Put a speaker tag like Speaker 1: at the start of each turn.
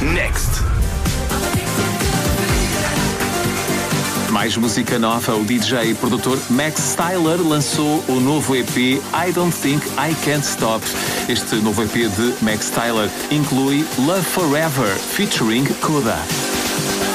Speaker 1: Next. Mais música nova, o DJ e produtor Max Styler lançou o novo EP I Don't Think I Can't Stop. Este novo EP de Max Styler inclui Love Forever, featuring Koda.